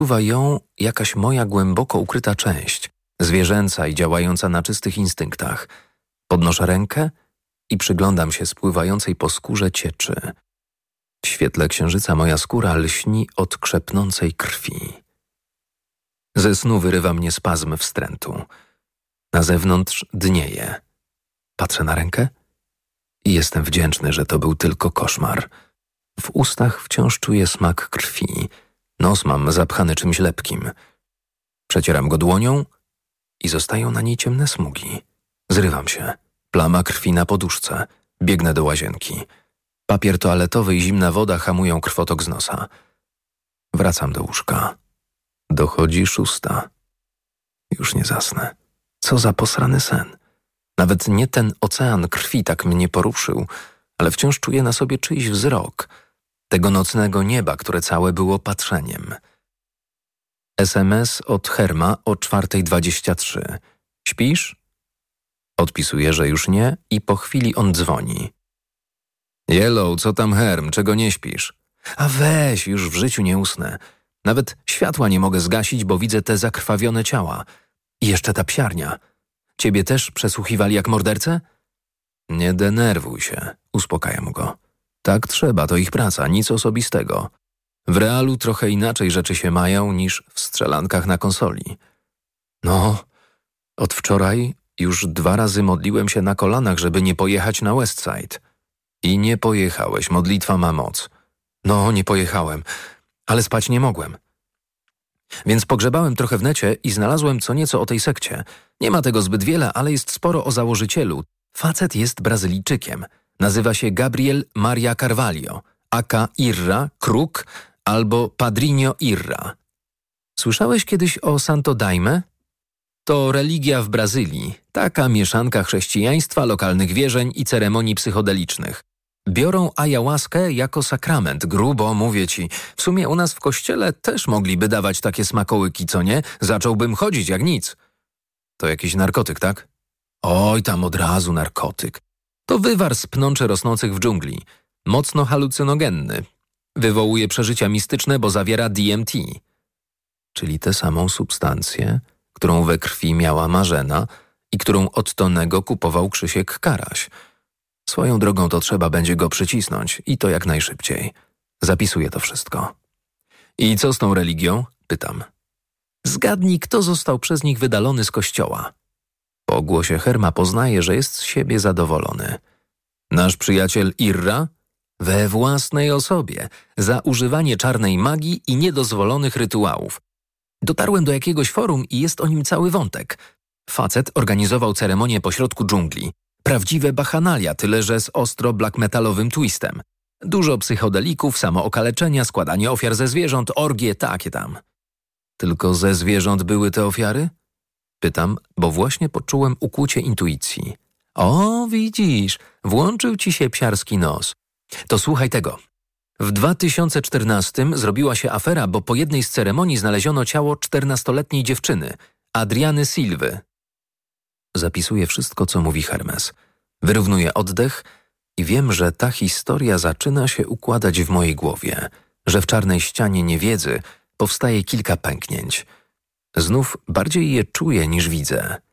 Czuwa ją jakaś moja głęboko ukryta część, zwierzęca i działająca na czystych instynktach. Podnoszę rękę i przyglądam się spływającej po skórze cieczy. W świetle księżyca moja skóra lśni od krzepnącej krwi. Ze snu wyrywa mnie spazm wstrętu. Na zewnątrz dnieje. Patrzę na rękę i jestem wdzięczny, że to był tylko koszmar. W ustach wciąż czuję smak krwi. Nos mam zapchany czymś lepkim. Przecieram go dłonią i zostają na niej ciemne smugi. Zrywam się. Plama krwi na poduszce. Biegnę do łazienki. Papier toaletowy i zimna woda hamują krwotok z nosa. Wracam do łóżka. Dochodzi 6. Już nie zasnę. Co za posrany sen. Nawet nie ten ocean krwi tak mnie poruszył, ale wciąż czuję na sobie czyjś wzrok. Tego nocnego nieba, które całe było patrzeniem. SMS od Herma o 4:23. Śpisz? Odpisuję, że już nie i po chwili on dzwoni. Yellow, co tam Herm, czego nie śpisz? A weź, już w życiu nie usnę. Nawet światła nie mogę zgasić, bo widzę te zakrwawione ciała. I jeszcze ta psiarnia. Ciebie też przesłuchiwali jak mordercę? Nie denerwuj się, uspokajam go. Tak trzeba, to ich praca, nic osobistego. W realu trochę inaczej rzeczy się mają niż w strzelankach na konsoli. No, od wczoraj już 2 razy modliłem się na kolanach, żeby nie pojechać na Westside. I nie pojechałeś, modlitwa ma moc. No, nie pojechałem, ale spać nie mogłem. Więc pogrzebałem trochę w necie i znalazłem co nieco o tej sekcie. Nie ma tego zbyt wiele, ale jest sporo o założycielu. Facet jest Brazylijczykiem. Nazywa się Gabriel Maria Carvalho, aka Irra, Kruk albo Padrinho Irra. Słyszałeś kiedyś o Santo Daime? To religia w Brazylii, taka mieszanka chrześcijaństwa, lokalnych wierzeń i ceremonii psychodelicznych. Biorą ayahuaskę jako sakrament, grubo, mówię ci. W sumie u nas w kościele też mogliby dawać takie smakołyki, co nie? Zacząłbym chodzić jak nic. To jakiś narkotyk, tak? Oj, tam od razu narkotyk. To wywar z pnączy rosnących w dżungli. Mocno halucynogenny. Wywołuje przeżycia mistyczne, bo zawiera DMT. Czyli tę samą substancję, którą we krwi miała Marzena i którą od Tonego kupował Krzysiek Karaś. Swoją drogą to trzeba będzie go przycisnąć i to jak najszybciej. Zapisuję to wszystko. I co z tą religią? Pytam. Zgadnij, kto został przez nich wydalony z kościoła. Po głosie Herma poznaje, że jest z siebie zadowolony. Nasz przyjaciel Irra? We własnej osobie. Za używanie czarnej magii i niedozwolonych rytuałów. Dotarłem do jakiegoś forum i jest o nim cały wątek. Facet organizował ceremonię pośrodku dżungli. Prawdziwe bachanalia, tyle że z ostro black metalowym twistem. Dużo psychodelików, samookaleczenia, składanie ofiar ze zwierząt, orgie, takie tam. Tylko ze zwierząt były te ofiary? Pytam, bo właśnie poczułem ukłucie intuicji. O, widzisz, włączył ci się psiarski nos. To słuchaj tego. W 2014 zrobiła się afera, bo po jednej z ceremonii znaleziono ciało 14-letniej dziewczyny, Adriany Silwy. Zapisuję wszystko, co mówi Hermes. Wyrównuję oddech i wiem, że ta historia zaczyna się układać w mojej głowie, że w czarnej ścianie niewiedzy powstaje kilka pęknięć. Znów bardziej je czuję niż widzę.